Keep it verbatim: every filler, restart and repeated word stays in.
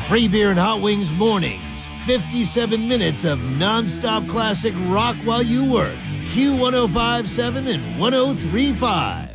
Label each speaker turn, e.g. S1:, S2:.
S1: Free beer and hot wings mornings. fifty-seven minutes of nonstop classic rock while you work. Q one oh five point seven and one oh three point five.